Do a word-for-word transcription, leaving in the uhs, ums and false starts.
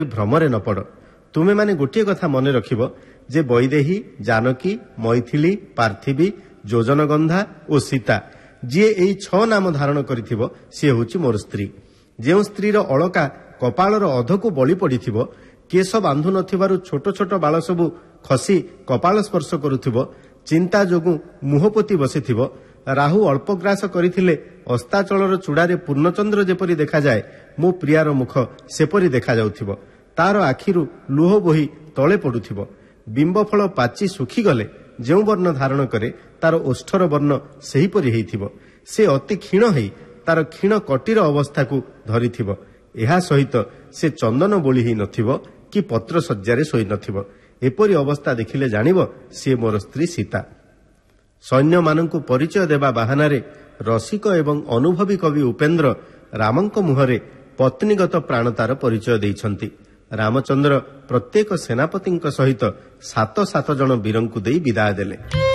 ଭ୍ରମରେ ନ ପଡ଼। ତୁମେମାନେ ଗୋଟିଏ କଥା ମନେ ରଖିବ ଯେ ବୈଦେହୀ, ଜାନକୀ, ମୈଥିଳୀ, ପାର୍ଥିବୀ, ଯୋଜନଗନ୍ଧା ଓ ସୀତା ଯିଏ ଏହି ଛଅ ନାମ ଧାରଣ କରିଥିବ ସିଏ ହେଉଛି ମୋର ସ୍ତ୍ରୀ। ଯେଉଁ ସ୍ତ୍ରୀର ଅଳକା କପାଳର ଅଧକୁ ବଳି ପଡ଼ିଥିବ, କେଶ ବାନ୍ଧୁ ନଥିବାରୁ ଛୋଟ ଛୋଟ ବାଳ ସବୁ ଖସି କପାଳ ସ୍ପର୍ଶ କରୁଥିବ, ଚିନ୍ତା ଯୋଗୁଁ ମୁହଁ ପୋତି ବସିଥିବ, ରାହୁ ଅଳ୍ପ ଗ୍ରାସ କରିଥିଲେ ଅସ୍ତାଚଳର ଚୂଡ଼ାରେ ପୂର୍ଣ୍ଣଚନ୍ଦ୍ର ଯେପରି ଦେଖାଯାଏ, ମୋ ପ୍ରିୟାର ମୁଖ ସେପରି ଦେଖାଯାଉଥିବ। ତାର ଆଖିରୁ ଲୁହ ବୋହି ତଳେ ପଡ଼ୁଥିବ। ବିମ୍ବଫଳ ପାଚି ଶୁଖିଗଲେ ଯେଉଁ ବର୍ଣ୍ଣ ଧାରଣ କରେ ତାର ଓଷ୍ଠର ବର୍ଣ୍ଣ ସେହିପରି ହେଇଥିବ। ସେ ଅତି କ୍ଷୀଣ ହେଇ ତାର କ୍ଷୀଣ କଟିର ଅବସ୍ଥାକୁ ଧରିଥିବ। ଏହା ସହିତ ସେ ଚନ୍ଦନ ବୋଳି ହେଇ ନଥିବ କି ପତ୍ର ଶଯ୍ୟାରେ ଶୋଇନଥିବ। ଏପରି ଅବସ୍ଥା ଦେଖିଲେ ଜାଣିବ ସିଏ ମୋର ସ୍ତ୍ରୀ ସୀତା। ସୈନ୍ୟମାନଙ୍କୁ ପରିଚୟ ଦେବା ବାହାନାରେ ରସିକ ଏବଂ ଅନୁଭବୀ କବି ଉପେନ୍ଦ୍ର ରାମଙ୍କ ମୁହଁରେ ପତ୍ନୀଗତ ପ୍ରାଣତାର ପରିଚୟ ଦେଇଛନ୍ତି। ରାମଚନ୍ଦ୍ର ପ୍ରତ୍ୟେକ ସେନାପତିଙ୍କ ସହିତ ସାତ ସାତ ଜଣ ବୀରଙ୍କୁ ଦେଇ ବିଦାୟ ଦେଲେ।